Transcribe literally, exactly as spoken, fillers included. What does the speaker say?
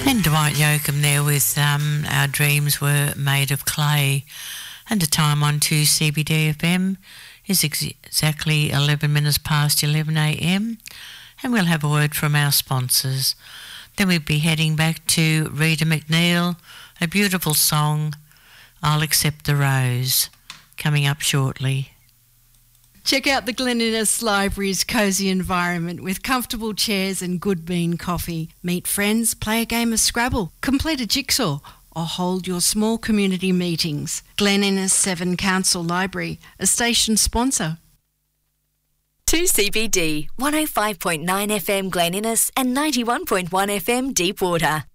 And Dwight Yoakam there with um, Our Dreams Were Made of Clay. And the time on two C B D F M is ex- exactly eleven minutes past eleven a m, and we'll have a word from our sponsors. Then we'll be heading back to Rita McNeil, a beautiful song, I'll Accept the Rose, coming up shortly. Check out the Glen Innes Library's cosy environment with comfortable chairs and good bean coffee. Meet friends, play a game of Scrabble, complete a jigsaw, or hold your small community meetings. Glen Innes Seven Council Library, a station sponsor. two C B D, one oh five point nine F M Glen Innes and ninety-one point one F M Deepwater.